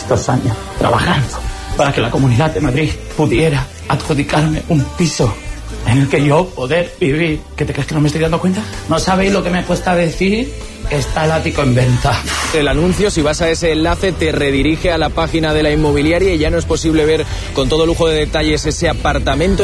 estos años trabajando para que la Comunidad de Madrid pudiera adjudicarme un piso en el que yo poder vivir. ¿Qué te crees que no me estoy dando cuenta? ¿No sabéis lo que me cuesta decir? Está el ático en venta. El anuncio, si vas a ese enlace, te redirige a la página de la inmobiliaria y ya no es posible ver con todo lujo de detalles ese apartamento.